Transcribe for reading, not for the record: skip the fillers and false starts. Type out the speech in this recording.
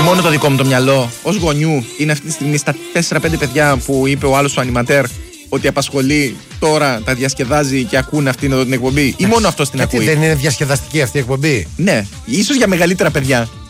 μόνο το δικό μου το μυαλό, ως γονιού, είναι αυτή τη στιγμή στα 4-5 παιδιά που είπε ο άλλος ο ανιματέρ ότι απασχολεί τώρα, τα διασκεδάζει και ακούνε αυτήν εδώ την εκπομπή, ή μόνο αυτό την ακούει? Δεν είναι διασκεδαστική αυτή η εκπομπή? Ναι, ίσως για μεγαλύτερα παιδιά.